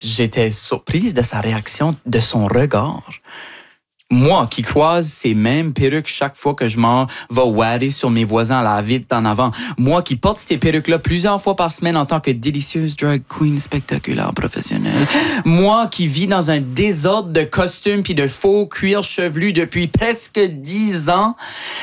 J'étais surprise de sa réaction, de son regard. Moi qui croise ces mêmes perruques chaque fois que je m'en vais wader sur mes voisins à la ville d'en avant. Moi qui porte ces perruques-là plusieurs fois par semaine en tant que délicieuse drag queen spectaculaire professionnelle. Moi qui vis dans un désordre de costumes puis de faux cuir chevelu depuis presque 10 ans.